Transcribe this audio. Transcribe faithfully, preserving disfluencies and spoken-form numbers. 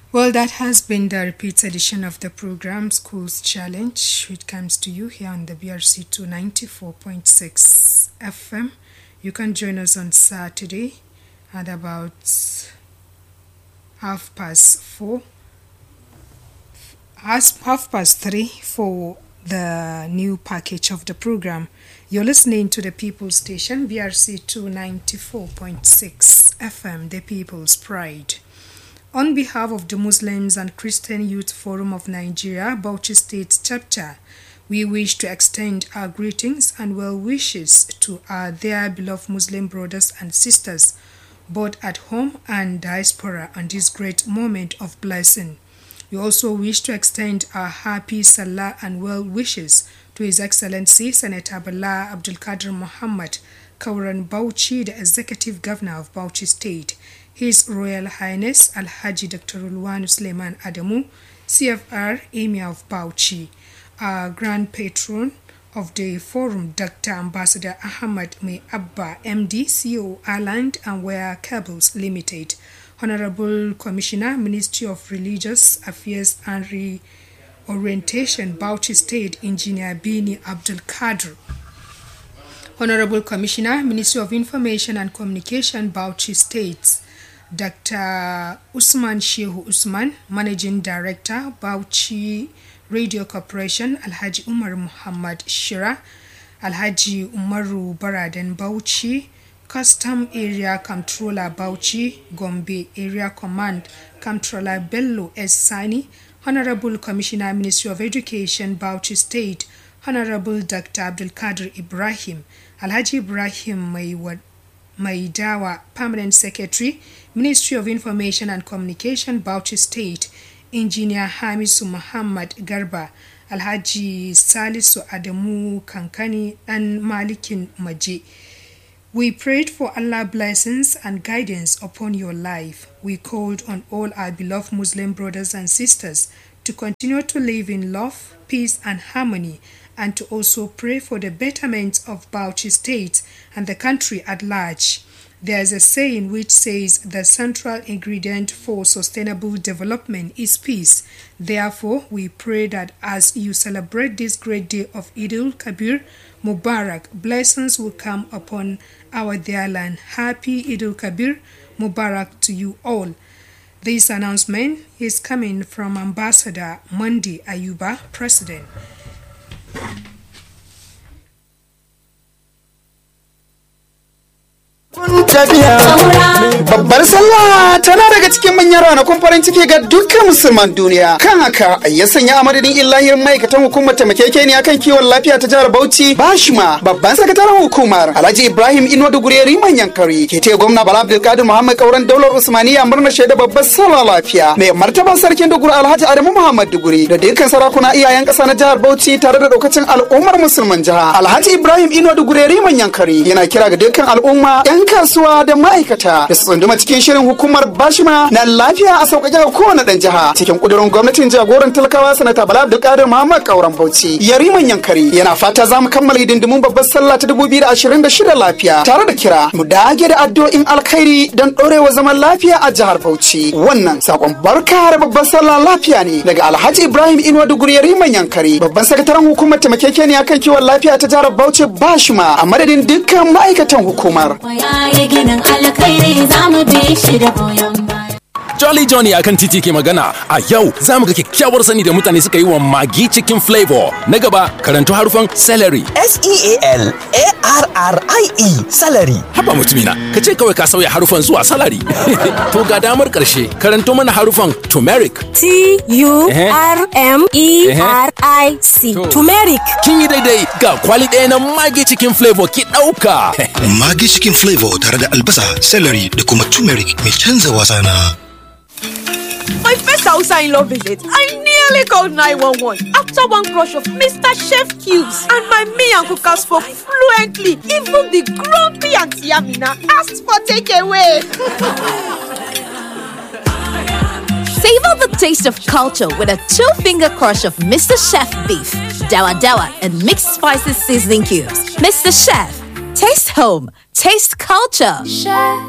Well, that has been the repeat edition of the program Schools Challenge, which comes to you here on the B R C two ninety-four point six F M. You can join us on Saturday at about half past four, half, half past three for the new package of the program. You're listening to the People's Station, B R C two ninety-four point six F M, the People's Pride. On behalf of the Muslims and Christian Youth Forum of Nigeria, Bauchi State Chapter, we wish to extend our greetings and well wishes to our dear beloved Muslim brothers and sisters, both at home and diaspora, on this great moment of blessing. We also wish to extend our happy Salah and well wishes to His Excellency Senator Bala Abdul Qadir Muhammad Kauran Bauchi, the Executive Governor of Bauchi State, His Royal Highness Alhaji Doctor Ulwanu Suleiman Adamu, C F R Emir of Bauchi, our Grand Patron of the Forum, Doctor Ambassador Ahmad May Abba, M D, C E O, Ireland and Wire Cables Limited, Honorable Commissioner, Ministry of Religious Affairs and Reorientation, Bauchi State, Engineer Bini Abdul Qadir, Honorable Commissioner, Ministry of Information and Communication, Bauchi State, Doctor Usman Shehu Usman, Managing Director, Bauchi Radio Corporation, Alhaji Umar Muhammad Shira, Alhaji Umaru Baraden Bauchi, Custom Area Comptroller Bauchi, Gombe Area Command Comptroller Bello S. Sani, Honorable Commissioner, Ministry of Education, Bauchi State, Honorable Doctor Abdul Qadir Ibrahim, Alhaji Ibrahim Maywad Maidawa, Permanent Secretary, Ministry of Information and Communication, Bauchi State, Engineer Hamisu Muhammad Garba, Alhaji Salisu Adamu Kankani, and Malikin Maji. We prayed for Allah's blessings and guidance upon your life. We called on all our beloved Muslim brothers and sisters to continue to live in love, peace, and harmony, and to also pray for the betterment of Bauchi State and the country at large. There is a saying which says the central ingredient for sustainable development is peace. Therefore, we pray that as you celebrate this great day of Eid al-Kabir Mubarak, blessings will come upon our dear land. Happy Eid al-Kabir Mubarak to you all. This announcement is coming from Ambassador Mandi Ayuba, President. Babbar sallah tana daga cikin manyan ranakun farin ciki ga dukkan musulman duniya. Kan haka ya sanya a madadin illahir ma'aikatan hukumar taimakekeniya kan kiwon lafiya ta jihar Bauchi, Bashima, babban sakataren hukumar Alhaji Ibrahim Ino Dugureri manyan kari ke taya gwamna Bala Abdul Qadir Muhammad Kauran daular Usmaniya murnar shaida babbar sallah lafiya. Mai martaban sarkin Duguri Alhaji Adamu Muhammad Duguri da dukkan sarakuna iyayen ƙasa na jihar Bauchi tare da daukacin al'ummar musulman jiha. Alhaji Ibrahim Ino Dugureri manyan kari yana kira ga dukkan al'umma, 'yan kasuwa da ma'aikata da su tsunduma cikin shirin hukumar Bashima na lafiya a sauƙaƙe ga kowane ɗan jiha cikin ƙudurin gwamnatin jagoran talakawa sanata Bala Abdul Qadir Muhammad Kauran Bauchi. Yariman Yankari yana fata za mu kammala hidindimun babbar sallah ta dubu biyu da ashirin da shida lafiya tare da kira mu dage da addu'o'in alkhairi don ɗorewa zaman lafiya a jihar Bauchi. Wannan sakon barka da babbar sallah lafiya ne daga Alhaji Ibrahim Inuwa Duguri Yariman Yankari, babban sakataren hukumar taimakekeniya kan kiwon lafiya ta jihar Bauchi Bashima, a madadin dukkan ma'aikatan hukumar. Jolly Johnny akan titi ke magana. A yau za mu ga kyakkyawar sani da mutane suka yi wa Maggi Chicken Flavor. Na gaba, karanto harufan celery. S E A L A R R I E celery. Haba mutumina, ka ce kawai ka sauya harufan zuwa salary. To ga damar ƙarshe, karanto mana harufan turmeric. T U R M E R I C. Turmeric. Kin yi daidai, ga kwali ɗaya na Maggi Chicken Flavor ki ɗauka. Maggi Chicken Flavor tare da albasa, celery da kuma turmeric mai canza wasa na. My first Hausa in law visit, I nearly called nine one one after one crush of Mister Chef Cubes, and my me and cookers spoke fluently. Even the grumpy Auntie Amina asked for takeaway. Savor the taste of culture with a two-finger crush of Mister Chef beef, dawa dawa, and mixed spices seasoning cubes. Mister Chef, taste home, taste culture. Chef.